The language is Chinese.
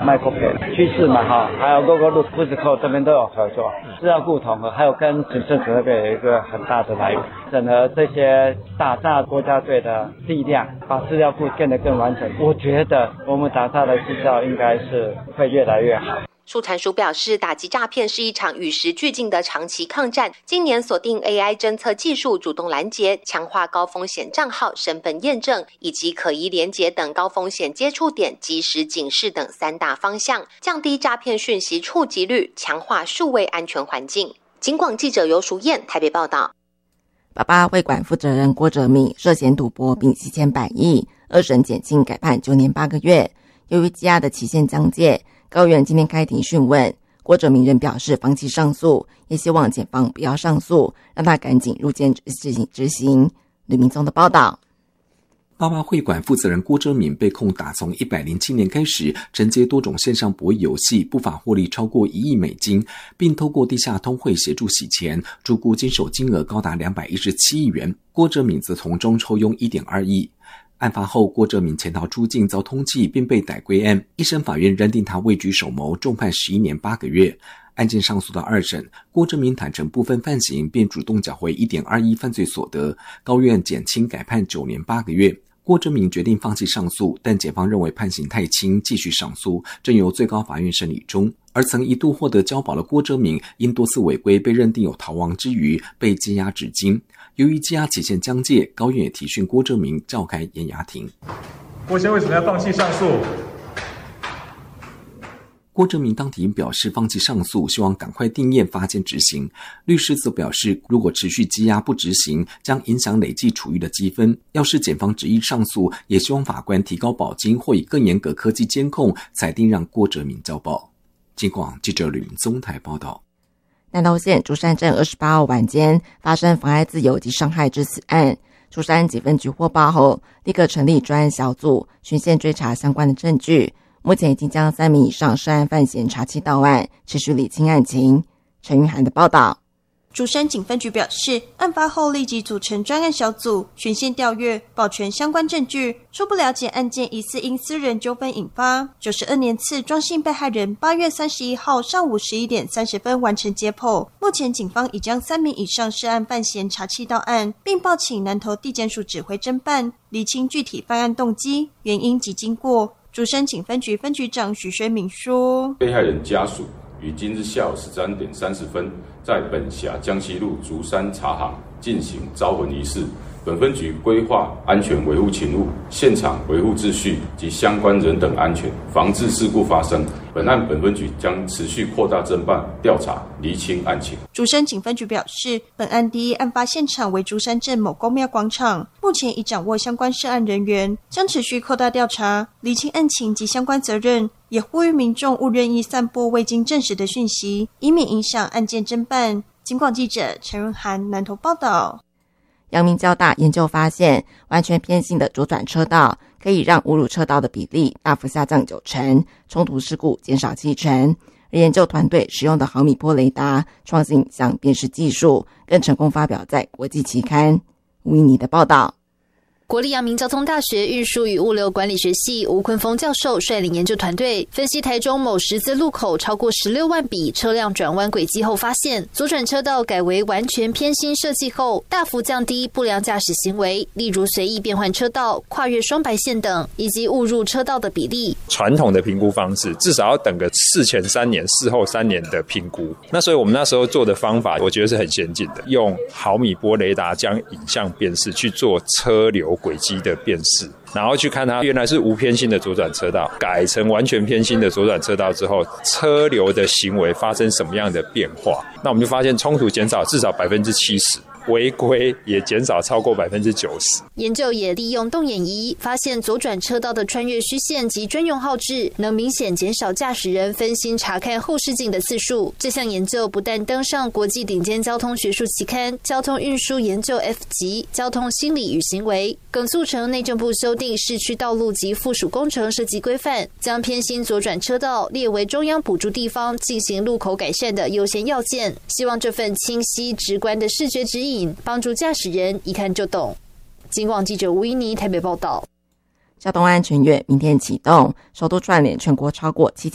麦克片趋势嘛哈，还有各个路不止扣这边都有合作，资料库统合，还有跟行政这边有一个很大的来源，整合这些大国家队的力量，把资料库变得更完整。我觉得我们打造的制造应该是会越来越好。 树产署表示，打击诈骗是一场与时俱进的长期抗战。今年锁定 AI 侦测技术，主动拦截、强化高风险账号身份验证以及可疑连结等高风险接触点及时警示等3大方向，降低诈骗讯息触及率，强化数位安全环境。警广记者游淑燕台北报道。 88会馆负责人郭哲敏涉嫌赌博并吸千百亿，2审减轻改判9年8个月。由于羁押的期限将届，高院今天开庭讯问，郭哲敏仍表示放弃上诉，也希望检方不要上诉，让他赶紧入监执行。吕明宗的报道。 88会馆负责人郭哲敏被控打从107年开始承接多种线上博弈游戏，不法获利超过1亿美金，并透过地下通汇协助洗钱，注估经手金额高达217亿元。郭哲敏则从中抽佣1.2亿。案发后，郭哲敏潜逃出境遭通缉，并被逮归案。一审法院认定他畏居首谋，重判11年8个月。案件上诉到2审，郭哲敏坦承部分犯行，并主动缴回1.2亿犯罪所得。高院减轻改判9年8个月。郭哲敏决定放弃上诉，但检方认为判刑太轻，继续上诉，正由最高法院审理中。而曾一度获得交保的郭哲敏，因多次违规被认定有逃亡之余，被羁押至今。由于羁押期限将届，高院也提讯郭哲敏召开严押庭。 郭先为什么要放弃上诉？ 郭哲敏当庭表示放弃上诉，希望赶快定验发监执行。律师则表示，如果持续羁押不执行，将影响累计处遇的积分。要是检方执意上诉，也希望法官提高保金或以更严格科技监控，裁定让郭哲敏交保。警广记者吕明宗台报道。 南投县竹山镇28号晚间发生妨碍自由及伤害致死案，竹山警分局获报后，立刻成立专案小组，循线追查相关的证据。目前已经将3名以上涉案犯嫌查缉到案，持续理清案情。陈云涵的报道。 竹山警分局表示，案发后立即组成专案小组，循线调阅，保全相关证据。初步了解，案件疑似因私人纠纷引发。92年次庄姓被害人8月31号上午11点30分完成解剖。目前警方已将3名以上涉案犯嫌查缉到案，并报请南投地检署指挥侦办，厘清具体犯案动机、原因及经过。竹山警分局分局长许学敏说， 被害人家属于今日下午13点30分在本辖江西路竹山茶行进行招魂仪式。本分局规划安全维护勤务、现场维护秩序及相关人等安全，防治事故发生。本案本分局将持续扩大侦办调查，厘清案情。 竹山警分局表示，本案第一案发现场为竹山镇某公庙广场，目前已掌握相关涉案人员，将持续扩大调查，厘清案情及相关责任，也呼吁民众勿任意散播未经证实的讯息，以免影响案件侦办。警广记者陈润涵南投报道。 阳明交大研究发现，完全偏心的左转车道可以让误入车道的比例大幅下降90%，冲突事故减少70%。而研究团队使用的毫米波雷达创新影像辨识技术，更成功发表在国际期刊。吴依妮的报道。 国立阳明交通大学运输与物流管理学系吴坤峰教授率领研究团队分析台中某十字路口超过16万笔车辆转弯轨迹后，发现左转车道改为完全偏心设计后，大幅降低不良驾驶行为，例如随意变换车道、跨越双白线等，以及误入车道的比例。 传统的评估方式至少要等个事前3年、事后3年的评估。那所以我们那时候做的方法，我觉得是很先进的，用毫米波雷达将影像辨识去做车流轨迹的辨识，然后去看它原来是无偏心的左转车道，改成完全偏心的左转车道之后，车流的行为发生什么样的变化。那我们就发现冲突减少至少70%，违规也减少超过90%。 研究也利用动眼仪发现左转车道的穿越虚线及专用号志能明显减少驾驶人分心查看后视镜的次数。这项研究不但登上国际顶尖交通学术期刊《交通运输研究 F 级交通心理与行为》，更促成内政部修订市区道路及附属工程设计规范，将偏心左转车道列为中央补助地方进行路口改善的优先要件。希望这份清晰直观的视觉指引帮助驾驶人一看就懂。警广记者吴依妮台北报道。 交通安全月明天启动，首度串联全国超过7000